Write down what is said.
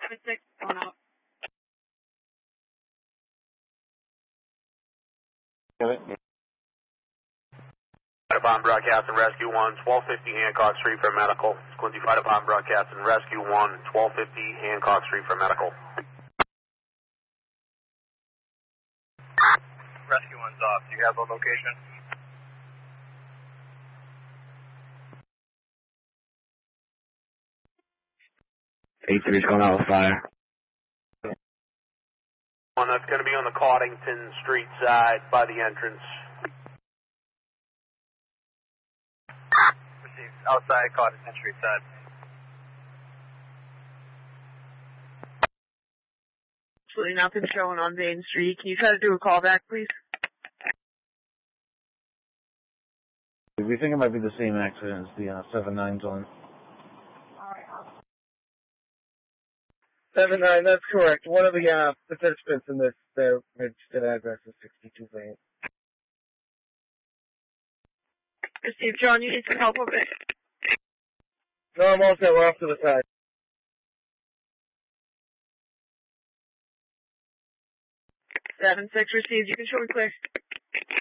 7-6, going out. Fire Department Broadcast and Rescue 1, 1250 Hancock Street for medical. Quincy Fire Department Broadcast and Rescue 1, 1250 Hancock Street for medical. Rescue 1's off. Do you have a location? A3's going out with fire. That's going to be on the Cardington Street side by the entrance. Received. Outside Cardington Street side. Absolutely nothing showing on Main Street. Can you try to do a callback, please? We think it might be the same accident as the 7-9's on. 7-9, that's correct. One of the participants in this, their registered address is 62 Lane. Steve, John, you need some help over there. No, I'm all set. We're off to the side. 7-6 received. You can show me clear.